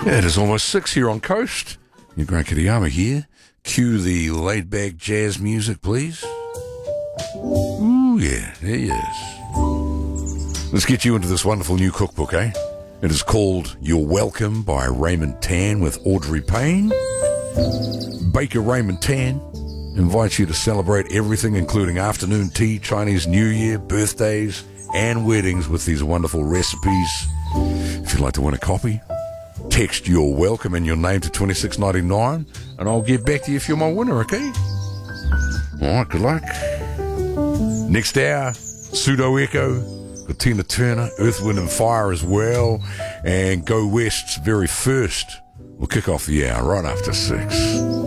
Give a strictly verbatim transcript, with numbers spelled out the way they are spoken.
It is almost six here on Coast. Your Grant Kitayama here. Cue the laid-back jazz music, please. Ooh, yeah, there he is. Let's get you into this wonderful new cookbook, eh? It is called You're Welcome by Raymond Tan with Audrey Payne. Baker Raymond Tan invites you to celebrate everything, including afternoon tea, Chinese New Year, birthdays, and weddings with these wonderful recipes. If you'd like to win a copy, text You're Welcome and your name to twenty-six ninety-nine, and I'll get back to you if you're my winner, okay? All right, good luck. Next hour, Pseudo Echo, got Tina Turner, Earth, Wind and Fire as well, and Go West's very first. We'll kick off the hour right after six.